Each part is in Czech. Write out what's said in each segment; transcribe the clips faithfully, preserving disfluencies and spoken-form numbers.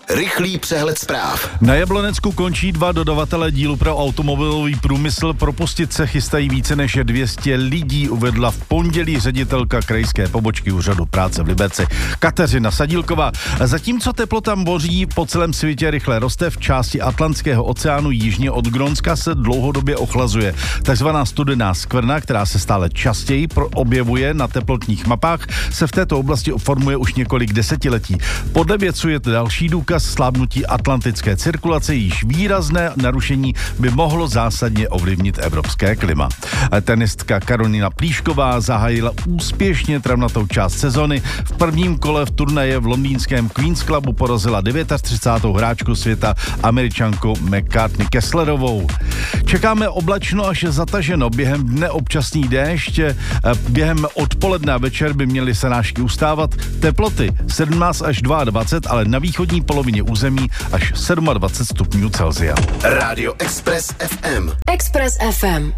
Rychlý přehled zpráv. Na Jablonecku končí dva dodavatele dílu pro automobilový průmysl. Propustit se chystají více než dvě stě lidí, uvedla v pondělí ředitelka krajské pobočky úřadu práce v Liberci Kateřina Sadílková. Zatímco teplota moří po celém světě rychle roste, v části Atlantského oceánu jižně od Grónska se dlouhodobě ochlazuje. Takzvaná studená skvrna, která se stále častěji objevuje na teplotních mapách, se v této oblasti formuje už několik desetiletí. Podle vědců je to další důkaz slábnutí atlantické cirkulace, již výrazné narušení by mohlo zásadně ovlivnit evropské klima. Tenistka Karolína Plíšková zahájila úspěšně travnatou část sezony. V prvním kole v turnaje v londýnském Queen's Clubu porazila třicátou devátou hráčku světa Američanku McCartney Kesslerovou. Čekáme oblačno až zataženo, během dne občasný déšť, během odpoledne a večer by měly srážky ustávat, teploty sedmnáct až dvacet dva, ale na východní polovině území až dvacet sedm stupňů Celsia. Rádio Express ef em. Express ef em.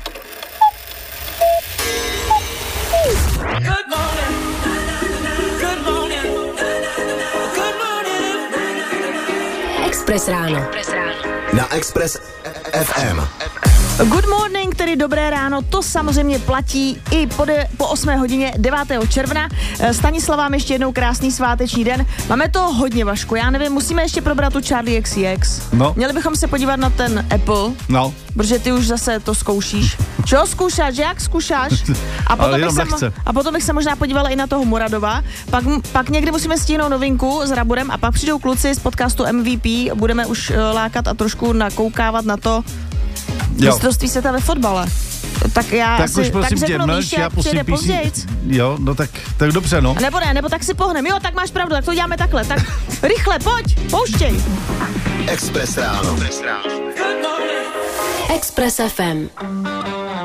Good morning. Good morning. Good morning. Express ráno. Na Express ef em. Good morning, tedy dobré ráno, to samozřejmě platí i po, de, po osmé hodině devátého června. Stanislav, vám ještě jednou krásný sváteční den. Máme to hodně, Vašku, já nevím, musíme ještě probrat tu Charlie X C X. No. Měli bychom se podívat na ten Apple, No. protože ty už zase to zkoušíš. Čeho zkoušáš, jak zkoušáš? A potom, bych se, a potom bych se možná podívala i na toho Muradova. Pak, pak někdy musíme stihnout novinku s Raburem a pak přijdou kluci z podcastu M V P. Budeme už lákat a trošku nakoukávat na to, mistrovství světa ve fotbale. Tak já tak si, už prosím tak tě, řeknu, mlč, víš, já jak pustím přijde pozdějc. Jo, no tak, tak dobře, no. A nebo ne, nebo tak si pohnem. Jo, tak máš pravdu, tak to děláme takhle. Tak rychle, pojď, pouštěj. Express ráno. Express ef em.